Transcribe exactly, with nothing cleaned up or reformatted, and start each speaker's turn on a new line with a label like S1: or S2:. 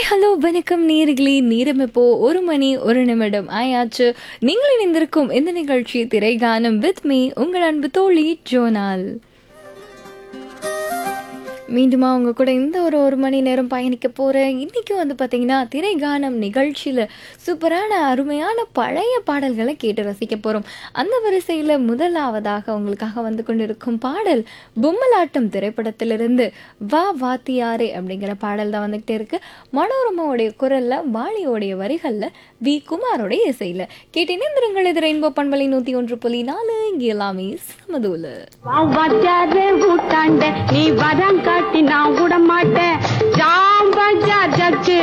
S1: Hi hello வணக்கம் நேயர்களே. நேரம் இப்போ ஒரு மணி ஒரு நிமிடம் ஆயாச்சு. நீங்கள் இணைந்திருக்கும் இந்த நிகழ்ச்சி திரைகானம் வித் மீ, உங்கள் அன்பு தோழி ஜோனால். மீண்டுமா அவங்க கூட இந்த ஒரு ஒரு மணி நேரம் பயணிக்க போகிறேன். இன்றைக்கும் வந்து பார்த்திங்கன்னா திரைகானம் நிகழ்ச்சியில் சூப்பரான அருமையான பழைய பாடல்களை கேட்டு ரசிக்க போகிறோம். அந்த வரிசையில் முதலாவதாக உங்களுக்காக வந்து கொண்டிருக்கும் பாடல் பொம்மலாட்டம் திரைப்படத்திலிருந்து வா வாத்தியாரே அப்படிங்கிற பாடல் தான் வந்துக்கிட்டே இருக்குது. மனோரமாவுடைய குரலில், வாலியோடைய வரிகளில், வி குமாரோடைய இசையில் கேட்டு இணைந்திருங்கள். இது ரெயின்போ பண்பலை நூற்றி ஒன்று புள்ளி நாலு. இங்கே எல்லாமே சமதூல.
S2: நீ வரம் காட்டி நான் விட மாட்டேன். ஜாம்பஜா ஜக்கு